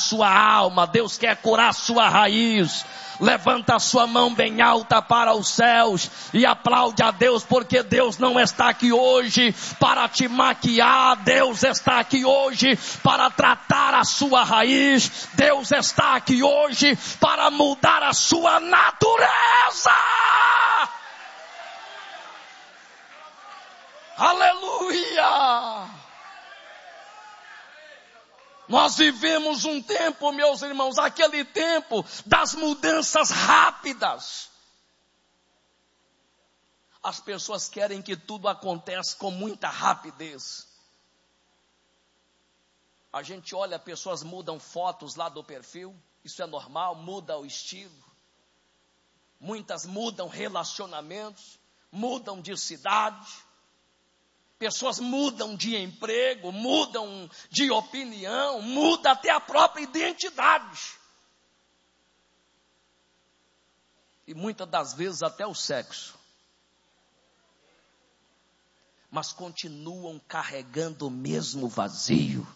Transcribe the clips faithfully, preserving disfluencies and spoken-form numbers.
sua alma, Deus quer curar a sua raiz. Levanta a sua mão bem alta para os céus e aplaude a Deus, porque Deus não está aqui hoje para te maquiar. Deus está aqui hoje para tratar a sua raiz. Deus está aqui hoje para mudar a sua natureza. Aleluia! Nós vivemos um tempo, meus irmãos, aquele tempo das mudanças rápidas. As pessoas querem que tudo aconteça com muita rapidez. A gente olha, pessoas mudam fotos lá do perfil, isso é normal, muda o estilo. Muitas mudam relacionamentos, mudam de cidade. Pessoas mudam de emprego, mudam de opinião, muda até a própria identidade. E muitas das vezes até o sexo. Mas continuam carregando o mesmo vazio.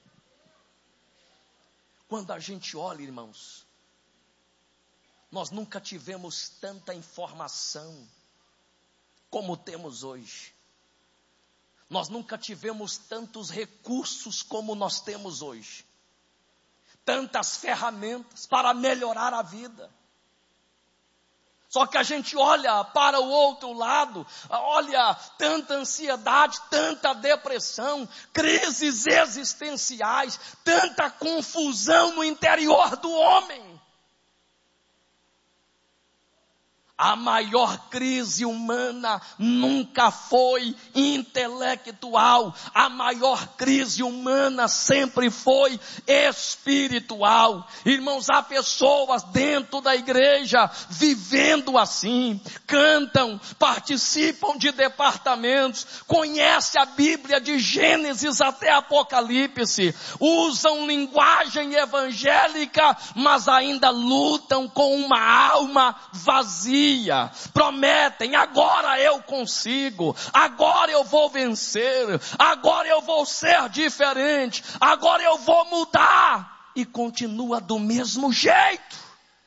Quando a gente olha, irmãos, nós nunca tivemos tanta informação como temos hoje. Nós nunca tivemos tantos recursos como nós temos hoje. Tantas ferramentas para melhorar a vida. Só que a gente olha para o outro lado, olha tanta ansiedade, tanta depressão, crises existenciais, tanta confusão no interior do homem. A maior crise humana nunca foi intelectual. A maior crise humana sempre foi espiritual. Irmãos, há pessoas dentro da igreja vivendo assim. Cantam, participam de departamentos, conhecem a Bíblia de Gênesis até Apocalipse. Usam linguagem evangélica, mas ainda lutam com uma alma vazia. Prometem, agora eu consigo, agora eu vou vencer, agora eu vou ser diferente, agora eu vou mudar, e continua do mesmo jeito.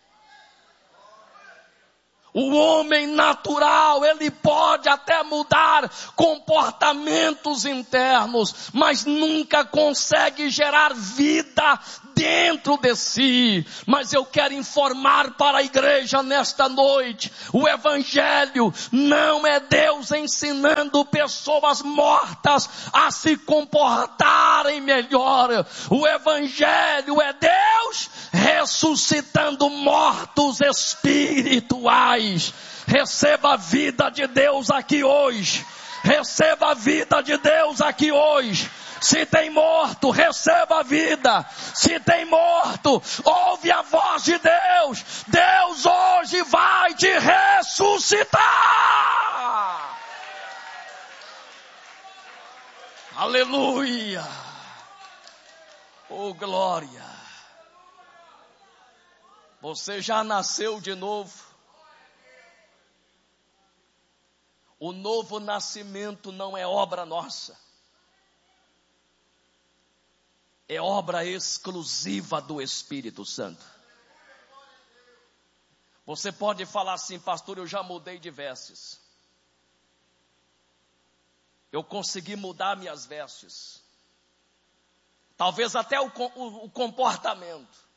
O homem natural, ele pode até mudar comportamentos internos, mas nunca consegue gerar vida dentro de si. Mas eu quero informar para a igreja nesta noite, o evangelho não é Deus ensinando pessoas mortas a se comportarem melhor. O evangelho é Deus ressuscitando mortos espirituais. Receba a vida de Deus aqui hoje. Receba a vida de Deus aqui hoje. Se tem morto, receba a vida. Se tem morto, ouve a voz de Deus. Deus hoje vai te ressuscitar. Aleluia. Oh, glória. Você já nasceu de novo. O novo nascimento não é obra nossa. É obra exclusiva do Espírito Santo. Você pode falar assim, pastor, eu já mudei de vestes. Eu consegui mudar minhas vestes. Talvez até o, o, o comportamento.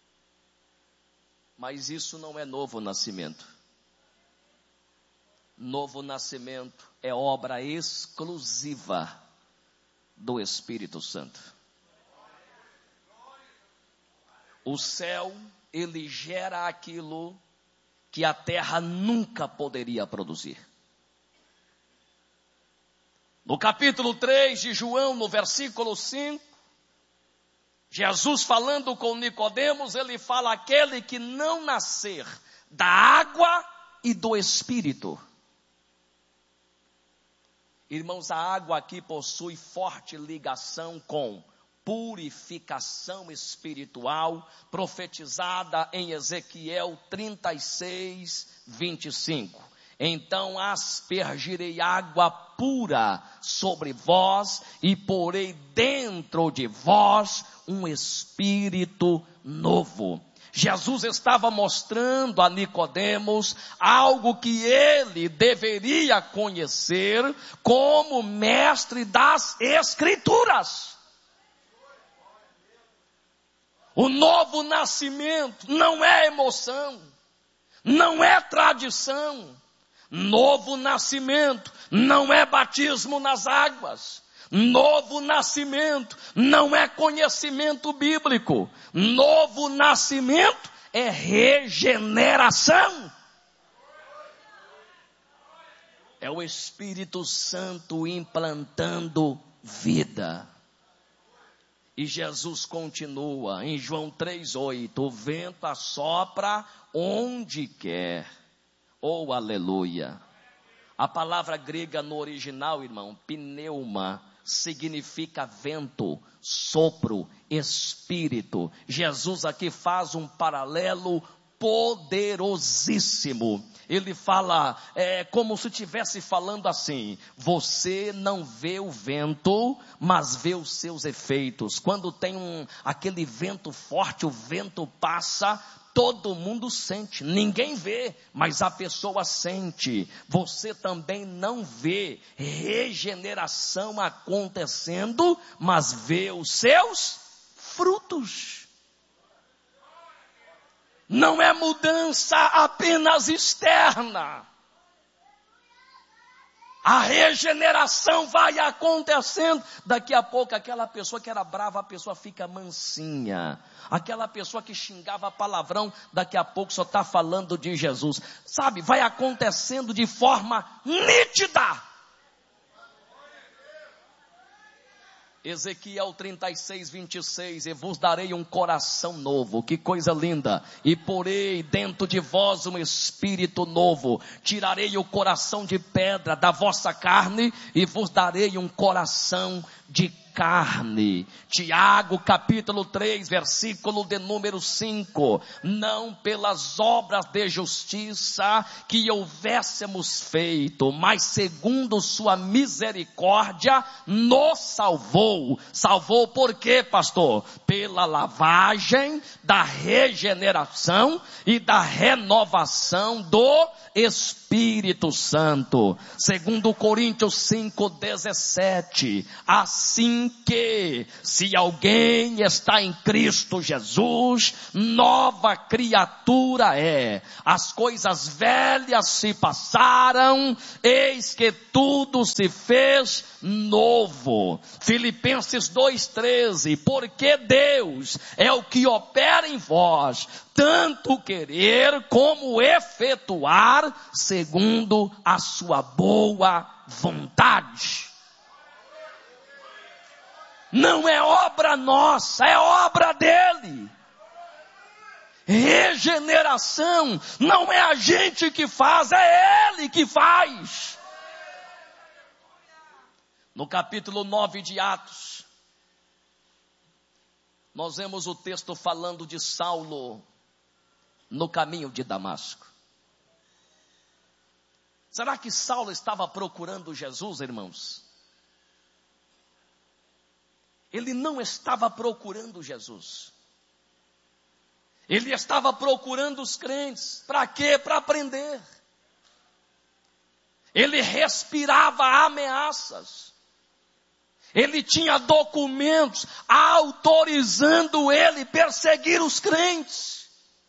Mas isso não é novo nascimento. Novo nascimento é obra exclusiva do Espírito Santo. O céu, ele gera aquilo que a terra nunca poderia produzir. No capítulo três de João, no versículo cinco, Jesus falando com Nicodemos, ele fala, aquele que não nascer da água e do Espírito. Irmãos, a água aqui possui forte ligação com purificação espiritual, profetizada em Ezequiel trinta e seis, vinte e cinco. então aspergirei água pura sobre vós e porei dentro de vós um espírito novo. Jesus estava mostrando a Nicodemos algo que ele deveria conhecer como mestre das Escrituras. O novo nascimento não é emoção, não é tradição. Novo nascimento não é batismo nas águas. Novo nascimento não é conhecimento bíblico. Novo nascimento é regeneração. É o Espírito Santo implantando vida. E Jesus continua em João três, oito. O vento assopra onde quer. Oh, aleluia. A palavra grega no original, irmão, pneuma, significa vento, sopro, espírito. Jesus aqui faz um paralelo poderosíssimo. Ele fala, é como se estivesse falando assim: você não vê o vento, mas vê os seus efeitos. Quando tem um, aquele vento forte, o vento passa, todo mundo sente, ninguém vê, mas a pessoa sente. Você também não vê regeneração acontecendo, mas vê os seus frutos. Não é mudança apenas externa. A regeneração vai acontecendo. Daqui a pouco aquela pessoa que era brava, a pessoa fica mansinha. Aquela pessoa que xingava palavrão, daqui a pouco só está falando de Jesus. Sabe, vai acontecendo de forma nítida. Ezequiel trinta e seis, vinte e seis, e vos darei um coração novo. Que coisa linda. E porei dentro de vós um espírito novo. Tirarei o coração de pedra da vossa carne e vos darei um coração de carne. Tiago capítulo três, versículo de número cinco. Não pelas obras de justiça que houvéssemos feito, mas segundo sua misericórdia nos salvou. Salvou por quê, pastor? Pela lavagem da regeneração e da renovação do Espírito Santo. Segundo Coríntios cinco, dezessete. Assim que, se alguém está em Cristo Jesus, nova criatura é. As coisas velhas se passaram, eis que tudo se fez novo. Filipenses dois, treze. Porque Deus é o que opera em vós, tanto querer como efetuar, segundo a sua boa vontade. Não é obra nossa, é obra dele. Regeneração não é a gente que faz, é ele que faz. No capítulo nove de Atos, nós vemos o texto falando de Saulo no caminho de Damasco. Será que Saulo estava procurando Jesus, irmãos? Ele não estava procurando Jesus. Ele estava procurando os crentes. Para quê? Para aprender. Ele respirava ameaças. Ele tinha documentos autorizando ele perseguir os crentes.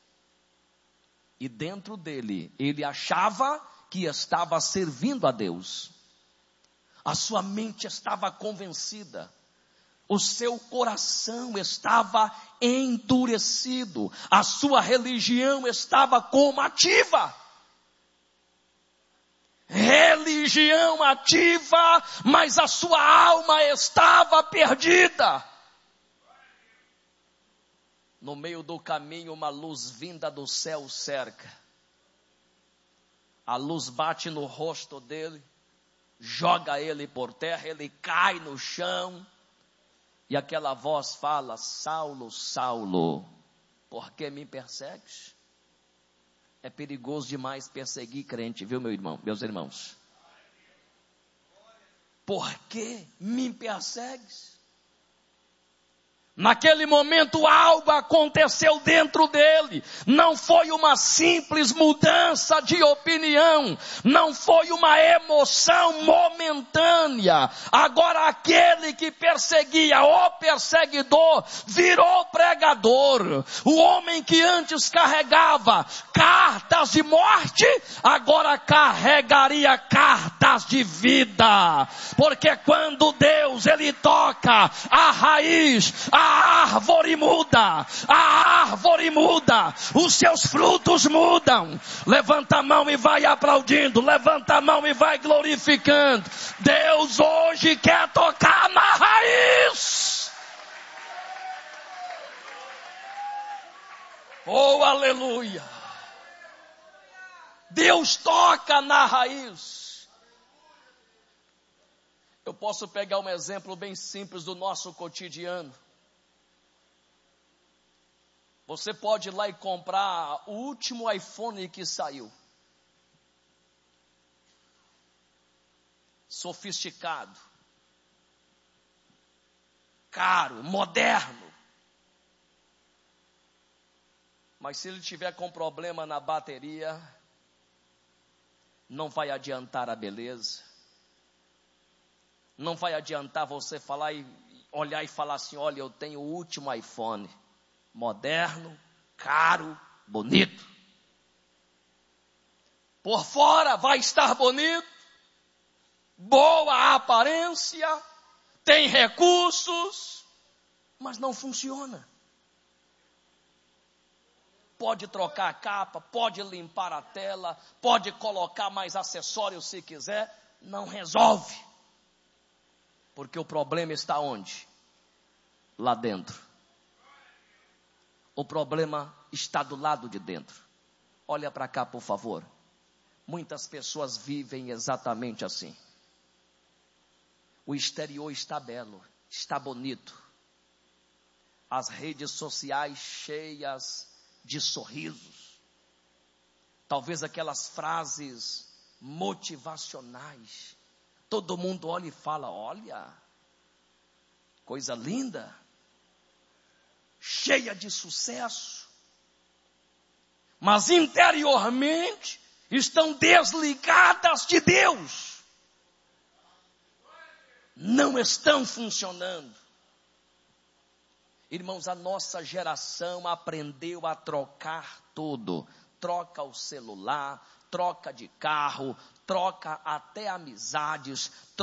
E dentro dele, ele achava que estava servindo a Deus. A sua mente estava convencida. O seu coração estava endurecido. A sua religião estava como ativa. Religião ativa, mas a sua alma estava perdida. No meio do caminho, uma luz vinda do céu cerca. A luz bate no rosto dele, joga ele por terra, ele cai no chão. E aquela voz fala: Saulo, Saulo, por que me persegues? É perigoso demais perseguir crente, viu, meu irmão, meus irmãos? Por que me persegues? Naquele momento algo aconteceu dentro dele, não foi uma simples mudança de opinião, não foi uma emoção momentânea. Agora aquele que perseguia, o perseguidor, virou pregador. O homem que antes carregava cartas de morte, agora carregaria cartas de vida. Porque quando Deus ele toca a raiz, a árvore muda, a árvore muda, os seus frutos mudam. Levanta a mão e vai aplaudindo, levanta a mão e vai glorificando. Deus hoje quer tocar na raiz. Oh, aleluia. Deus toca na raiz. Eu posso pegar um exemplo bem simples do nosso cotidiano. Você pode ir lá e comprar o último iPhone que saiu. Sofisticado. Caro, moderno. Mas se ele tiver com problema na bateria, não vai adiantar a beleza. Não vai adiantar você falar e olhar e falar assim, olha, eu tenho o último iPhone. Moderno, caro, bonito. Por fora vai estar bonito, boa aparência, tem recursos, mas não funciona. Pode trocar a capa, pode limpar a tela, pode colocar mais acessórios se quiser, não resolve. Porque o problema está onde? Lá dentro. O problema está do lado de dentro. Olha para cá, por favor. Muitas pessoas vivem exatamente assim. O exterior está belo, está bonito. As redes sociais cheias de sorrisos. Talvez aquelas frases motivacionais. Todo mundo olha e fala, olha, coisa linda. Cheia de sucesso, mas interiormente estão desligadas de Deus, não estão funcionando. Irmãos, a nossa geração aprendeu a trocar tudo, troca o celular, troca de carro, troca até amizades,